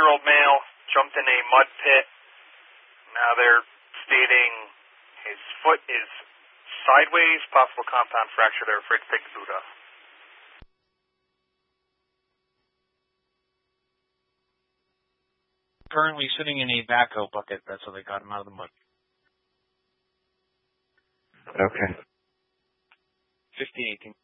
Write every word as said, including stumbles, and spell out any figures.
sixty-six-year-old male jumped in a mud pit. Now they're stating his foot is sideways, possible compound fracture. They're afraid to take the boot off. Currently sitting in a backhoe bucket. That's how they got him out of the mud. Okay. fifty eighteen.